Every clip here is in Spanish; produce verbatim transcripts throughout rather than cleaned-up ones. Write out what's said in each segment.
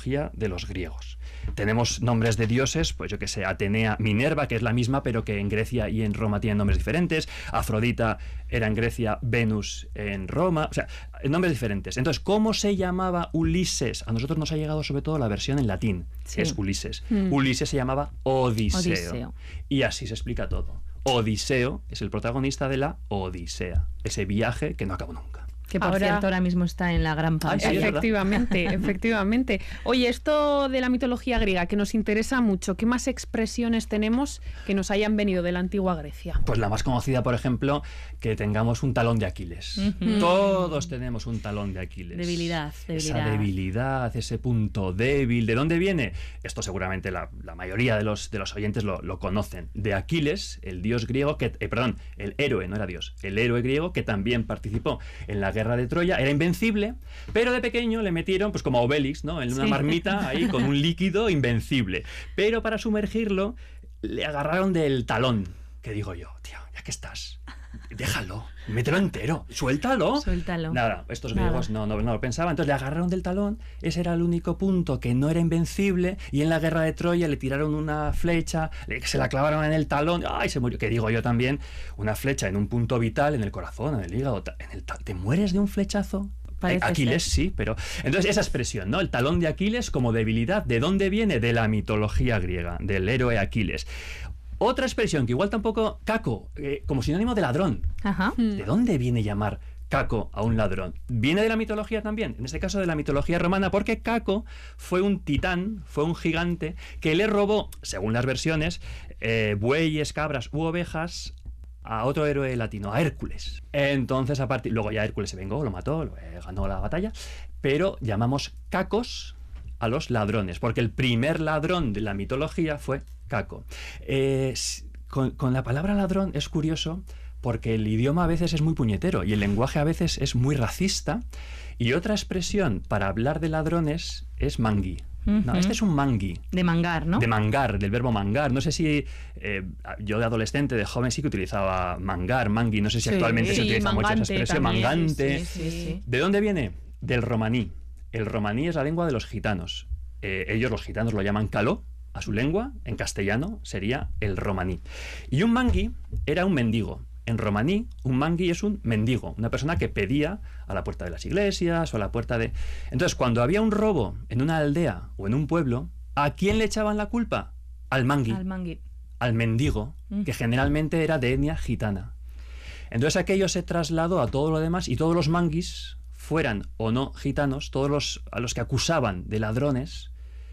mitología de los griegos. Tenemos nombres de dioses, pues yo que sé, Atenea, Minerva, que es la misma, pero que en Grecia y en Roma tienen nombres diferentes. Afrodita era en Grecia, Venus en Roma, o sea, nombres diferentes. Entonces, ¿cómo se llamaba Ulises? A nosotros nos ha llegado sobre todo la versión en latín, sí. que es Ulises. Mm. Ulises se llamaba Odiseo. Odiseo. Y así se explica todo. Odiseo es el protagonista de la Odisea, ese viaje que no acabó nunca. Que por Ahora, cierto ahora mismo está en la gran pantalla. Ay, sí, efectivamente, efectivamente. Oye, esto de la mitología griega que nos interesa mucho, ¿qué más expresiones tenemos que nos hayan venido de la antigua Grecia? Pues la más conocida, por ejemplo, que tengamos un talón de Aquiles. Uh-huh. Todos tenemos un talón de Aquiles. Debilidad, debilidad. Esa debilidad, ese punto débil. ¿De dónde viene? Esto seguramente la, la mayoría de los, de los oyentes lo, lo conocen. De Aquiles, el dios griego, que, eh, perdón, el héroe, no era dios, el héroe griego que también participó en la guerra de Troya, era invencible, pero de pequeño le metieron, pues como a Obelix, ¿no? En una sí. marmita ahí con un líquido invencible. Pero para sumergirlo le agarraron del talón. Que digo yo, tío, ya que estás, déjalo, mételo entero, suéltalo. Suéltalo. Nada, estos griegos no, no, no lo pensaban, entonces le agarraron del talón, ese era el único punto que no era invencible, y en la guerra de Troya le tiraron una flecha, se la clavaron en el talón, ¡ay! Se murió. Que digo yo también, una flecha en un punto vital, en el corazón, en el hígado, en el ta- ¿te mueres de un flechazo? Parece Aquiles ser. sí, pero... Entonces esa expresión, ¿no? El talón de Aquiles como debilidad, ¿de dónde viene? De la mitología griega, del héroe Aquiles. Otra expresión que igual tampoco... Caco, eh, como sinónimo de ladrón. Ajá. ¿De dónde viene llamar Caco a un ladrón? Viene de la mitología también, en este caso de la mitología romana, porque Caco fue un titán, fue un gigante que le robó, según las versiones, eh, bueyes, cabras u ovejas a otro héroe latino, a Hércules. Entonces, a partir, luego ya Hércules se vengó, lo mató, lo, eh, ganó la batalla, pero llamamos cacos a los ladrones, porque el primer ladrón de la mitología fue Caco. Eh, con, con la palabra ladrón es curioso, porque el idioma a veces es muy puñetero y el lenguaje a veces es muy racista, y otra expresión para hablar de ladrones es mangui. Uh-huh. No, este es un mangui. De mangar, ¿no? De mangar, del verbo mangar. No sé si eh, yo de adolescente, de joven, sí que utilizaba mangar, mangui. No sé si sí, actualmente sí, se utiliza mucho esa expresión, también, mangante. Sí, sí, sí. ¿De dónde viene? Del romaní. El romaní es la lengua de los gitanos. Eh, ellos, los gitanos, lo llaman caló a su lengua. En castellano sería el romaní. Y un mangui era un mendigo. En romaní, un mangui es un mendigo, una persona que pedía a la puerta de las iglesias o a la puerta de... Entonces, cuando había un robo en una aldea o en un pueblo, ¿a quién le echaban la culpa? Al mangui, Al mangui. al mendigo, Mm. que generalmente era de etnia gitana. Entonces aquello se trasladó a todo lo demás, y todos los manguis, fueran o no gitanos, todos los a los que acusaban de ladrones,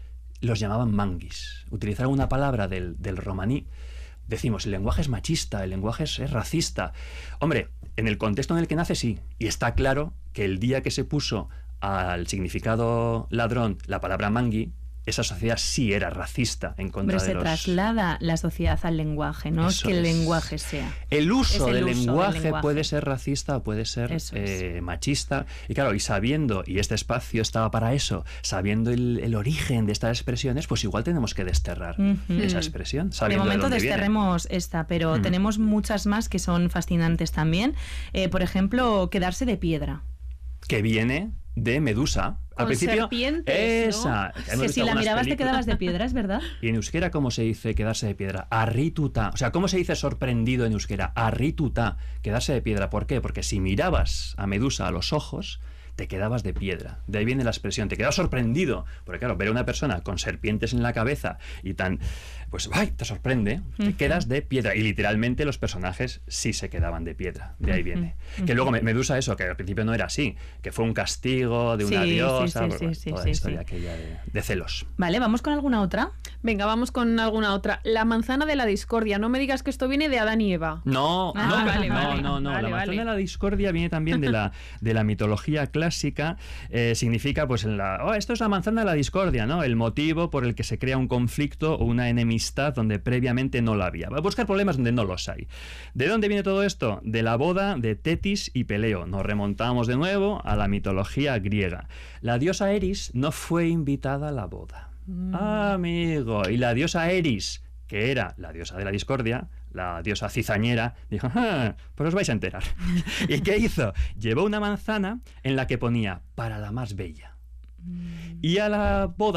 los llamaban manguis. Utilizaron una palabra del, del romaní. Decimos, el lenguaje es machista, el lenguaje es, es racista. Hombre, en el contexto en el que nace sí, y está claro que el día que se puso al significado ladrón la palabra mangui, esa sociedad sí era racista en contra Hombre, de se los... traslada la sociedad al lenguaje, no es Eso que el es. lenguaje sea. El uso, Es el del, uso del lenguaje lenguaje. puede ser racista o puede ser Eso es. eh, machista. Y claro, y sabiendo, y este espacio estaba para eso, sabiendo el, el origen de estas expresiones, pues igual tenemos que desterrar Ujú. esa expresión, De sabiendo de, momento dónde viene. desterremos esta, pero Mm. tenemos muchas más que son fascinantes también. Eh, por ejemplo, quedarse de piedra. Que viene de Medusa. Al Con principio, serpientes, ¿no? esa. Que hemos si visto la algunas mirabas te películas. quedabas de piedra, ¿es verdad? Y en euskera, ¿cómo se dice quedarse de piedra? Arrituta. O sea, ¿cómo se dice sorprendido en euskera? Arrituta. Quedarse de piedra. ¿Por qué? Porque si mirabas a Medusa a los ojos, te quedabas de piedra. De ahí viene la expresión, te quedas sorprendido. Porque claro, ver a una persona con serpientes en la cabeza y tan... Pues, ¡ay! Te sorprende. Te Uh-huh. quedas de piedra. Y literalmente los personajes sí se quedaban de piedra. De ahí Uh-huh. viene. Uh-huh. Que luego Medusa eso, que al principio no era así. Que fue un castigo de una Sí, sí, diosa. sí, pues, sí, bueno, sí, toda sí, la historia sí. aquella de, de celos. Vale, ¿vamos con alguna otra? Venga, vamos con alguna otra. La manzana de la discordia. No me digas que esto viene de Adán y Eva. No, Ah, no, vale, no, vale. no, no. Vale, La manzana vale. de la discordia viene también de la, de la mitología clásica. Eh, significa, pues, en la, oh, esto es la manzana de la discordia, ¿no? El motivo por el que se crea un conflicto o una enemistad donde previamente no la había. Va a buscar problemas donde no los hay. ¿De dónde viene todo esto? De la boda de Tetis y Peleo. Nos remontamos de nuevo a la mitología griega. La diosa Eris no fue invitada a la boda. Mm. Amigo. Y la diosa Eris, que era la diosa de la discordia, la diosa cizañera, dijo, ah, pues os vais a enterar. ¿Y qué hizo? Llevó una manzana en la que ponía para la más bella. Y a la boda